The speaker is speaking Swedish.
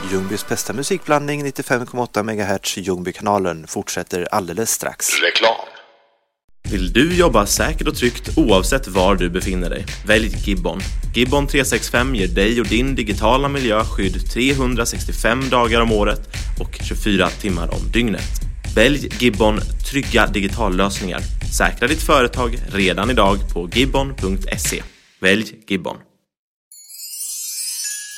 Ljungbys bästa musikblandning 95,8 MHz. Ljungbykanalen fortsätter alldeles strax. Reklam. Vill du jobba säkert och tryggt oavsett var du befinner dig? Välj Gibbon. Gibbon 365 ger dig och din digitala miljö skydd 365 dagar om året och 24 timmar om dygnet. Välj Gibbon trygga digitallösningar. Säkra ditt företag redan idag på gibbon.se. Välj Gibbon.